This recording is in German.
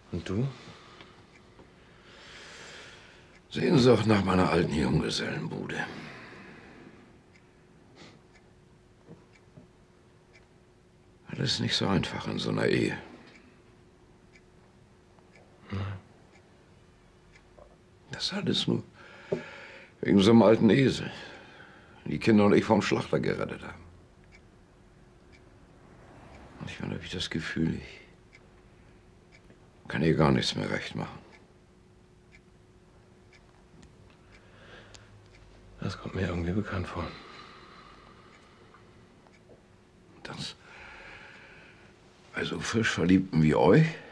Und du? Sehnsucht nach meiner alten Junggesellenbude. Alles nicht so einfach in so einer Ehe. Das alles nur wegen so einem alten Esel, den die Kinder und ich vom Schlachter gerettet haben. Manchmal habe ich das Gefühl, ich kann ihr gar nichts mehr recht machen. Das kommt mir irgendwie bekannt vor. Das bei so frisch Verliebten wie euch?